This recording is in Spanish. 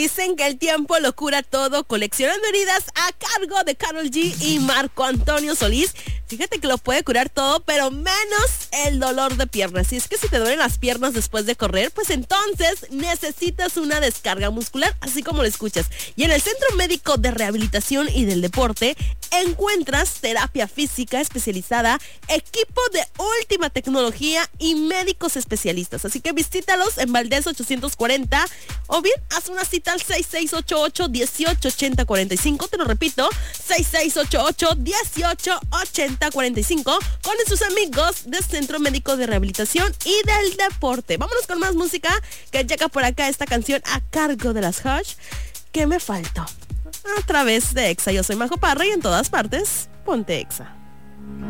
Dicen que el tiempo lo cura todo, coleccionando heridas a cargo de Karol G y Marco Antonio Solís. Fíjate que lo puede curar todo, pero menos el dolor de piernas. Y es que si te duelen las piernas después de correr, pues entonces necesitas una descarga muscular, así como lo escuchas. Y en el Centro Médico de Rehabilitación y del Deporte encuentras terapia física especializada, equipo de última tecnología y médicos especialistas. Así que visítalos en Valdés 840 o bien haz una cita al 6688-188045. Te lo repito, 6688-188045 con sus amigos del Centro Médico de Rehabilitación y del Deporte. Vámonos con más música que llega por acá esta canción a cargo de las Hush. ¿Qué me faltó? A través de Exa. Yo soy Majo Parra y en todas partes, ponte Exa.